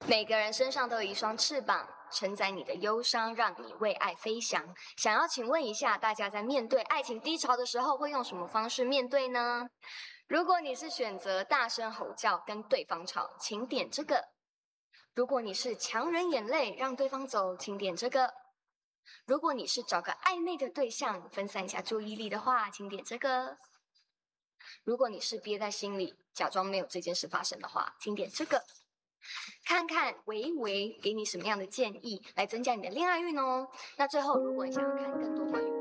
每个人身上都有一双翅膀，承载你的忧伤，让你为爱飞翔。想要请问一下，大家在面对爱情低潮的时候，会用什么方式面对呢？如果你是选择大声吼叫跟对方吵，请点这个；如果你是强忍眼泪让对方走，请点这个；如果你是找个暧昧的对象分散一下注意力的话，请点这个；如果你是憋在心里假装没有这件事发生的话，请点这个。看看维维给你什么样的建议来增加你的恋爱运哦。那最后，如果你想要看更多关于